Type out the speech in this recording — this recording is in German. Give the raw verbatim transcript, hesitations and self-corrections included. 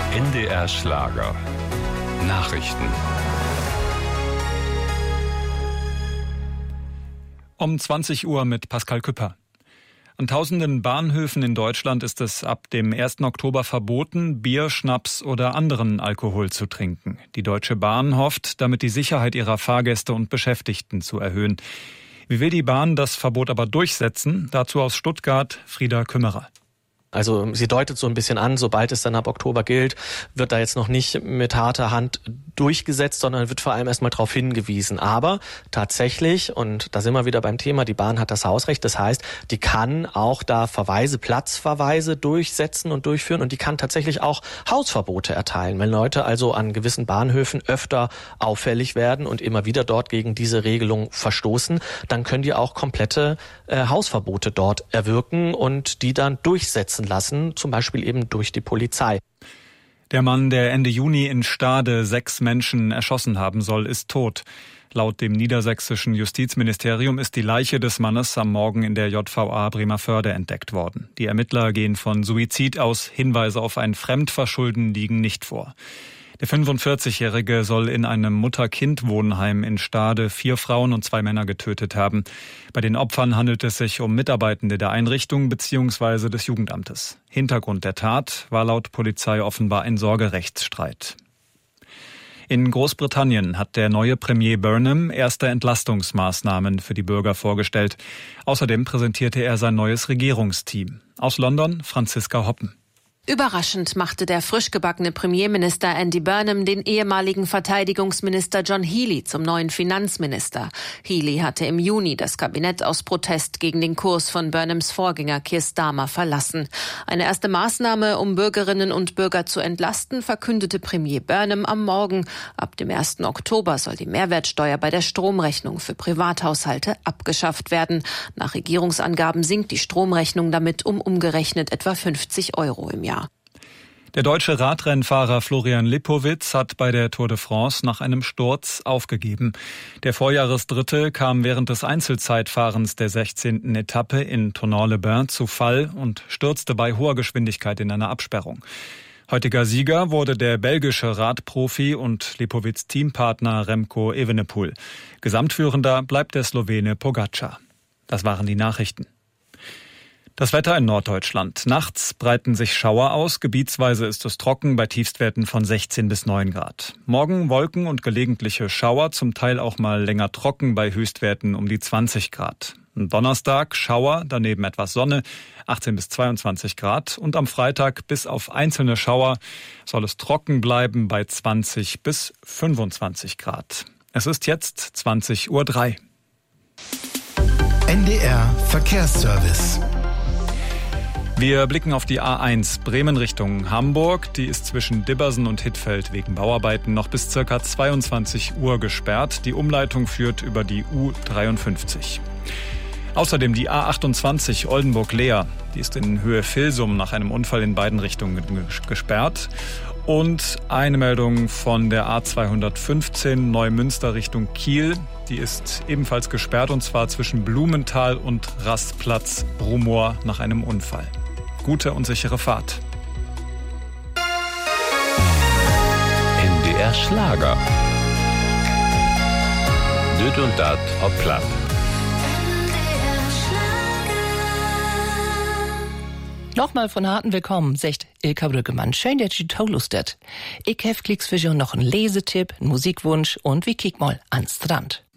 N D R Schlager. Nachrichten. Um zwanzig Uhr mit Pascal Küpper. An tausenden Bahnhöfen in Deutschland ist es ab dem ersten Oktober verboten, Bier, Schnaps oder anderen Alkohol zu trinken. Die Deutsche Bahn hofft, damit die Sicherheit ihrer Fahrgäste und Beschäftigten zu erhöhen. Wie will die Bahn das Verbot aber durchsetzen? Dazu aus Stuttgart Frieda Kümmerer. Also sie deutet so ein bisschen an, sobald es dann ab Oktober gilt, wird da jetzt noch nicht mit harter Hand durchgesetzt, sondern wird vor allem erstmal darauf hingewiesen. Aber tatsächlich, und da sind wir wieder beim Thema, die Bahn hat das Hausrecht, das heißt, die kann auch da Verweise, Platzverweise durchsetzen und durchführen und die kann tatsächlich auch Hausverbote erteilen. Wenn Leute also an gewissen Bahnhöfen öfter auffällig werden und immer wieder dort gegen diese Regelung verstoßen, dann können die auch komplette äh, Hausverbote dort erwirken und die dann durchsetzen lassen, zum Beispiel eben durch die Polizei. Der Mann, der Ende Juni in Stade sechs Menschen erschossen haben soll, ist tot. Laut dem niedersächsischen Justizministerium ist die Leiche des Mannes am Morgen in der J V A Bremervörde entdeckt worden. Die Ermittler gehen von Suizid aus, Hinweise auf ein Fremdverschulden liegen nicht vor. Der fünfundvierzigjährige soll in einem Mutter-Kind-Wohnheim in Stade vier Frauen und zwei Männer getötet haben. Bei den Opfern handelt es sich um Mitarbeitende der Einrichtung bzw. des Jugendamtes. Hintergrund der Tat war laut Polizei offenbar ein Sorgerechtsstreit. In Großbritannien hat der neue Premier Burnham erste Entlastungsmaßnahmen für die Bürger vorgestellt. Außerdem präsentierte er sein neues Regierungsteam. Aus London Franziska Hoppen. Überraschend machte der frisch gebackene Premierminister Andy Burnham den ehemaligen Verteidigungsminister John Healey zum neuen Finanzminister. Healey hatte im Juni das Kabinett aus Protest gegen den Kurs von Burnhams Vorgänger Keir Starmer verlassen. Eine erste Maßnahme, um Bürgerinnen und Bürger zu entlasten, verkündete Premier Burnham am Morgen. Ab dem ersten Oktober soll die Mehrwertsteuer bei der Stromrechnung für Privathaushalte abgeschafft werden. Nach Regierungsangaben sinkt die Stromrechnung damit um umgerechnet etwa fünfzig Euro im Jahr. Der deutsche Radrennfahrer Florian Lipowitz hat bei der Tour de France nach einem Sturz aufgegeben. Der Vorjahresdritte kam während des Einzelzeitfahrens der sechzehnten Etappe in Thonon-les-Bains zu Fall und stürzte bei hoher Geschwindigkeit in einer Absperrung. Heutiger Sieger wurde der belgische Radprofi und Lipowitz Teampartner Remco Evenepoel. Gesamtführender bleibt der Slowene Pogačar. Das waren die Nachrichten. Das Wetter in Norddeutschland. Nachts breiten sich Schauer aus. Gebietsweise ist es trocken bei Tiefstwerten von sechzehn bis neun Grad. Morgen Wolken und gelegentliche Schauer, zum Teil auch mal länger trocken bei Höchstwerten um die zwanzig Grad. Am Donnerstag Schauer, daneben etwas Sonne, achtzehn bis zweiundzwanzig Grad. Und am Freitag bis auf einzelne Schauer soll es trocken bleiben bei zwanzig bis fünfundzwanzig Grad. Es ist jetzt zwanzig Uhr drei. N D R Verkehrsservice. Wir blicken auf die A eins Bremen Richtung Hamburg. Die ist zwischen Dibbersen und Hittfeld wegen Bauarbeiten noch bis ca. zweiundzwanzig Uhr gesperrt. Die Umleitung führt über die U dreiundfünfzig. Außerdem die A achtundzwanzig Oldenburg-Leer. Die ist in Höhe Vilsum nach einem Unfall in beiden Richtungen gesperrt. Und eine Meldung von der A zweihundertfünfzehn Neumünster Richtung Kiel. Die ist ebenfalls gesperrt und zwar zwischen Blumenthal und Rastplatz Rumor nach einem Unfall. Gute und sichere Fahrt. N D R Schlager. Düt und dat ob platt. Nochmal von harten Willkommen, sagt Ilka Brüggemann. Schön, dass ihr zulustet. Ich hef klicks für noch einen Lesetipp, einen Musikwunsch und wie kick mal ans Strand.